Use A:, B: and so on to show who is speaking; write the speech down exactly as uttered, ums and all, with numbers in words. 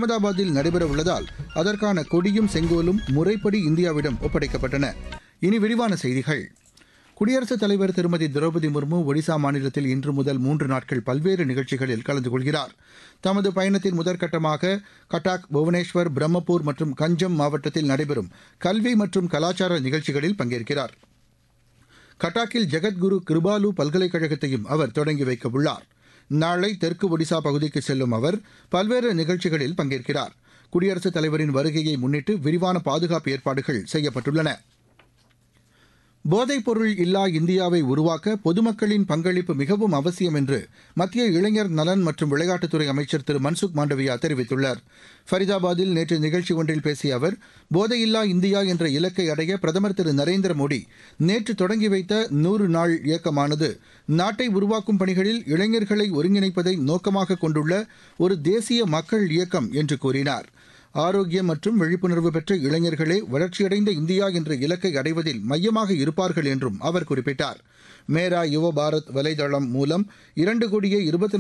A: அகமதாபாத்தில் நடைபெறவுள்ளதால் அதற்கான கொடியும் செங்கோலும் முறைப்படி இந்தியாவிடம் ஒப்படைக்கப்பட்டன. இனி விரிவான செய்திகள். குடியரசுத் தலைவர் திருமதி திரௌபதி முர்மு ஒடிசா மாநிலத்தில் இன்று முதல் மூன்று நாட்கள் பல்வேறு நிகழ்ச்சிகளில் கலந்து கொள்கிறார். தமது பயணத்தின் முதற்கட்டமாக கட்டாக், புவனேஸ்வர், பிரம்மபூர் மற்றும் கஞ்சம் மாவட்டத்தில் நடைபெறும் கல்வி மற்றும் கலாச்சார நிகழ்ச்சிகளில் பங்கேற்கிறார். கட்டாக்கில் ஜெகத்குரு கிருபாலு பல்கலைக்கழகத்தையும் அவர் தொடங்கி வைக்க உள்ளார். நாளை தெற்கு ஒடிசா பகுதிக்கு செல்லும் அவர் பல்வேறு நிகழ்ச்சிகளில் பங்கேற்கிறார். குடியரசுத் தலைவரின் வருகையை முன்னிட்டு விரிவான பாதுகாப்பு ஏற்பாடுகள் செய்யப்பட்டுள்ளன. போதைப்பொருள் இல்லா இந்தியாவை உருவாக்க பொதுமக்களின் பங்களிப்பு மிகவும் அவசியம் என்று மத்திய இளைஞர் நலன் மற்றும் விளையாட்டுத்துறை அமைச்சர் திரு மன்சுக் மாண்டவியா தெரிவித்துள்ளார். ஃபரிதாபாத்தில் நேற்று நிகழ்ச்சி ஒன்றில் பேசிய அவர், போதையில்லா இந்தியா என்ற இலக்கை அடைய பிரதமர் திரு நரேந்திர மோடி நேற்று தொடங்கி வைத்த நூறு நாள் இயக்கமானது நாட்டை உருவாக்கும் பணிகளில் இளைஞர்களை ஒருங்கிணைப்பதை நோக்கமாக கொண்டுள்ள ஒரு தேசிய மக்கள் இயக்கம் என்று கூறினார். ஆரோக்கியம் மற்றும் விழிப்புணர்வு பெற்ற இளைஞர்களே வளர்ச்சியடைந்த இந்தியா என்ற இலக்கை அடைவதில் மையமாக இருப்பார்கள் என்றும் அவர் குறிப்பிட்டார். மேரா யுவ பாரத் வலைதளம் மூலம் இரண்டு கோடியே இருபத்தி